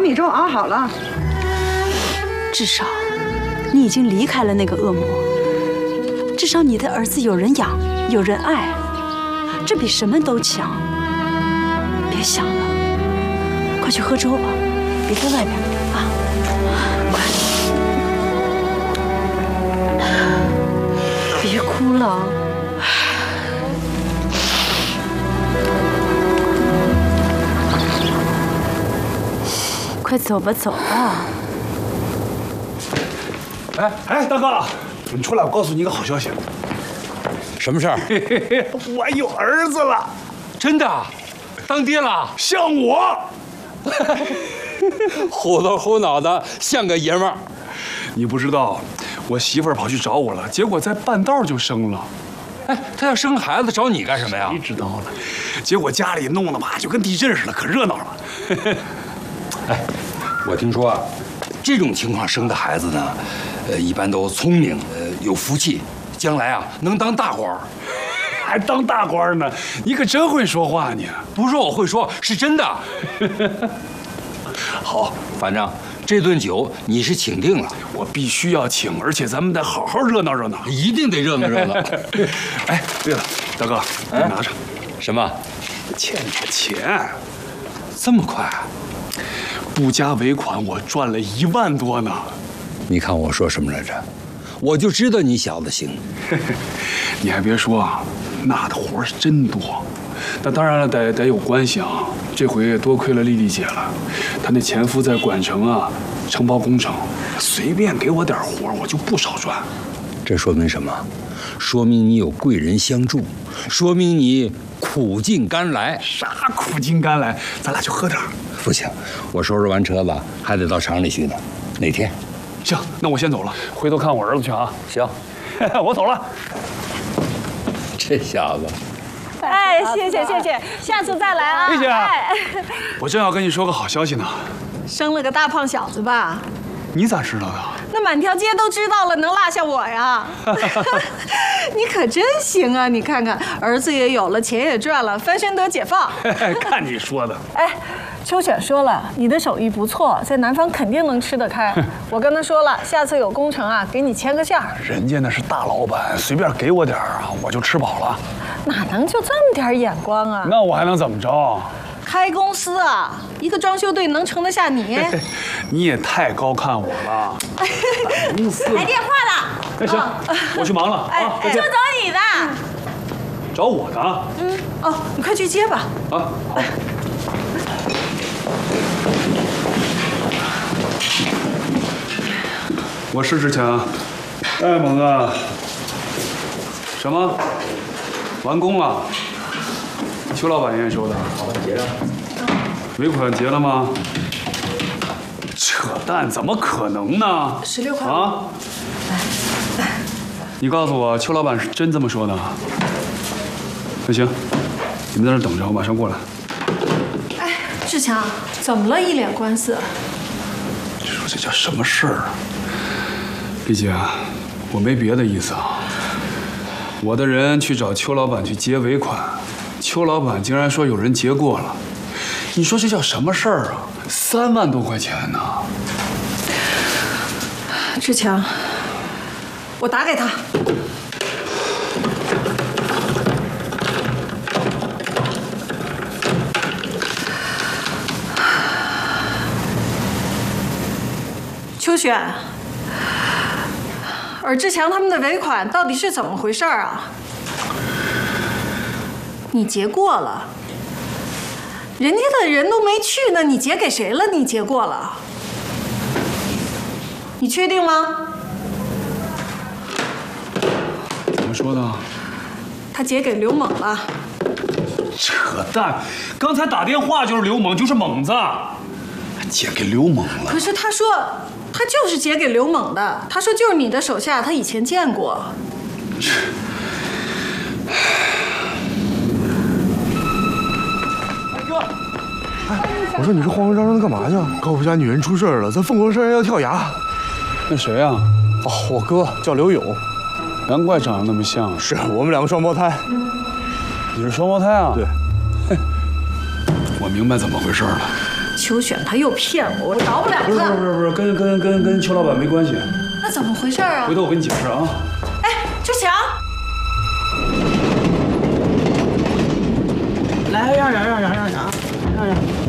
米粥熬好了。 至少，你已经离开了那个恶魔。至少你的儿子有人养，有人爱，这比什么都强。别想了，快去喝粥吧，别在外边啊！快，别哭了。 快走吧，走吧。 哎，大哥，你出来，我告诉你一个好消息。 什么事儿？ 我有儿子了， 真的，当爹了， 像我， 虎头虎脑的，像个爷们儿。 你不知道，我媳妇儿跑去找我了，结果在半道就生了。 哎，他要生孩子找你干什么呀？ 谁知道呢？结果家里弄得吧，就跟地震似的，可热闹了。 哎，我听说啊，这种情况生的孩子呢，一般都聪明，有福气，将来啊能当大官儿。 还当大官呢？你可真会说话你！ 不是说我会说，是真的。 好， 反正这顿酒你是请定了， 我必须要请，而且咱们得好好热闹热闹， 一定得热闹热闹。 哎，对了，大哥，你拿着。 什么？ 欠你钱。 这么快啊？ 不加尾款，我赚了1万多呢。 你看我说什么来着？我就知道你小子行。 你还别说啊，那的活是真多。但当然了，得有关系啊。这回也多亏了丽丽姐了，她那前夫在管城啊承包工程，随便给我点活，我就不少赚。 这说明什么？说明你有贵人相助，说明你苦尽甘来。 啥苦尽甘来？咱俩就喝点。 不行，我收拾完车子还得到厂里去呢。哪天？ 行，那我先走了，回头看我儿子去啊。 行， 我走了。 这小子。 哎，谢谢，下次再来啊。 丽姐， 哎， 我正要跟你说个好消息呢。 生了个大胖小子吧？ 你咋知道的？ 那满条街都知道了，能落下我呀？你可真行啊！你看看，儿子也有了，钱也赚了，翻身得解放。 看你说的。 哎，秋雪说了，你的手艺不错，在南方肯定能吃得开。我跟他说了，下次有工程啊，给你牵个线。 人家那是大老板，随便给我点啊，我就吃饱了。 哪能就这么点眼光啊？ 那我还能怎么着？ 开公司啊，一个装修队能盛得下你？ 你也太高看我了。公司来电话了。 那行，我去忙了。 哎，就找你的。 找我的？ 哦，你快去接吧。 啊，好。我是志强。哎，猛子。什么？完工了？邱老板验收的。好的，结了。尾款结了吗？扯淡，怎么可能呢 ？16块。 啊？你告诉我，邱老板是真这么说的？那行，你们在这等着，我马上过来。 哎，志强，怎么了？一脸官司。 你说这叫什么事儿啊？丽姐，我没别的意思啊。我的人去找邱老板去结尾款，邱老板竟然说有人结过了。你说这叫什么事儿啊？3万多块钱呢！ 志强，我打给他。秋雪，尔志强他们的尾款到底是怎么回事啊？你结过了，人家的人都没去呢，你结给谁了？你结过了，你确定吗？ 怎么说的？ 他结给刘猛了。 扯淡！刚才打电话就是刘猛，就是猛子，结给刘猛了。 可是他说，他就是结给刘猛的。他说就是你的手下，他以前见过。 我说你这慌慌张张的干嘛去？高富家女人出事了，在凤凰山要跳崖。 那谁啊？ 哦，我哥叫刘勇。 难怪长得那么像。 是我们2个双胞胎。 你是双胞胎啊？ 对。 我明白怎么回事了。 秋选他又骗我，我饶不了他。 不是，跟邱老板没关系。 那怎么回事啊？ 回头我跟你解释啊。 哎，周强， 来让。